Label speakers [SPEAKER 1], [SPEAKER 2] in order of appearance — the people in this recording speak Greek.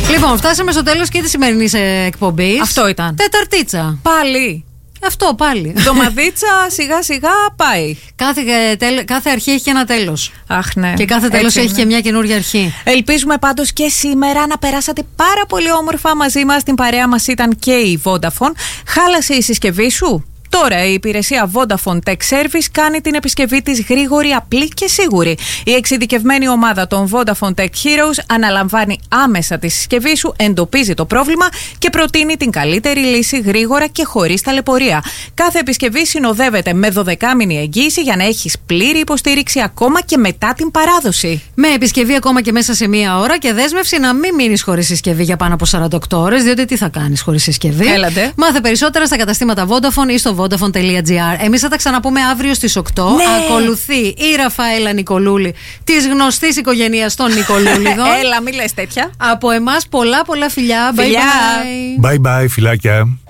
[SPEAKER 1] Λοιπόν, φτάσαμε στο τέλος και της σημερινής εκπομπής.
[SPEAKER 2] Αυτό ήταν.
[SPEAKER 1] Τεταρτίτσα.
[SPEAKER 2] Πάλι.
[SPEAKER 1] Αυτό πάλι.
[SPEAKER 2] Ντομαδίτσα σιγά σιγά πάει.
[SPEAKER 1] Κάθε αρχή έχει και ένα τέλος.
[SPEAKER 2] Αχ, ναι.
[SPEAKER 1] Και κάθε τέλος έχει και μια καινούργια αρχή.
[SPEAKER 2] Ελπίζουμε πάντως και σήμερα να περάσατε πάρα πολύ όμορφα μαζί μας. Την παρέα μας ήταν και η Vodafone. Χάλασε η συσκευή σου? Τώρα η υπηρεσία Vodafone Tech Service κάνει την επισκευή της γρήγορη, απλή και σίγουρη. Η εξειδικευμένη ομάδα των Vodafone Tech Heroes αναλαμβάνει άμεσα τη συσκευή σου, εντοπίζει το πρόβλημα και προτείνει την καλύτερη λύση γρήγορα και χωρίς ταλαιπωρία. Κάθε επισκευή συνοδεύεται με 12μηνη εγγύηση για να έχεις πλήρη υποστήριξη ακόμα και μετά την παράδοση.
[SPEAKER 1] Με επισκευή ακόμα και μέσα σε μία ώρα και δέσμευση να μην μείνεις χωρίς συσκευή για πάνω από 48 ώρες, διότι τι θα κάνεις χωρίς συσκευή.
[SPEAKER 2] Έλατε.
[SPEAKER 1] Μάθε περισσότερα στα καταστήματα Vodafone ή στο Vodafone.gr. Εμείς θα τα ξαναπούμε αύριο στις 8.
[SPEAKER 2] Ναι.
[SPEAKER 1] Ακολουθεί η Ραφαέλα Νικολούλη, της γνωστής οικογένειας των Νικολούλιδων.
[SPEAKER 2] Έλα, μη λες τέτοια.
[SPEAKER 1] Από εμάς πολλά φιλιά.
[SPEAKER 2] Φιλιά.
[SPEAKER 1] Bye bye.
[SPEAKER 3] Bye bye, φιλάκια.